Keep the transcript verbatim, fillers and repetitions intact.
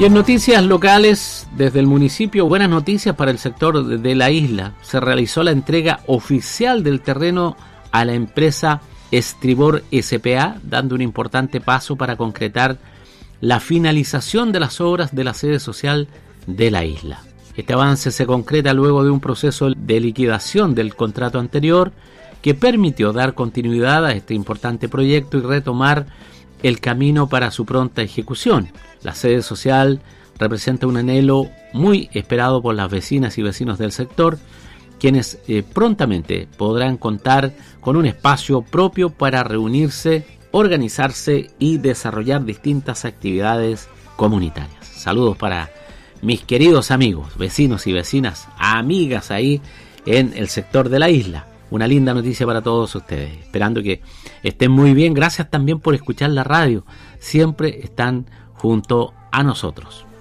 Y en noticias locales, desde el municipio, buenas noticias para el sector de la isla. Se realizó la entrega oficial del terreno a la empresa Estribor S P A, dando un importante paso para concretar la finalización de las obras de la sede social de la isla. Este avance se concreta luego de un proceso de liquidación del contrato anterior que permitió dar continuidad a este importante proyecto y retomar el camino para su pronta ejecución. La sede social representa un anhelo muy esperado por las vecinas y vecinos del sector, quienes eh, prontamente podrán contar con un espacio propio para reunirse, organizarse y desarrollar distintas actividades comunitarias. Saludos para mis queridos amigos, vecinos y vecinas, amigas ahí en el sector de la isla. Una linda noticia para todos ustedes, esperando que estén muy bien. Gracias también por escuchar la radio, siempre están junto a nosotros.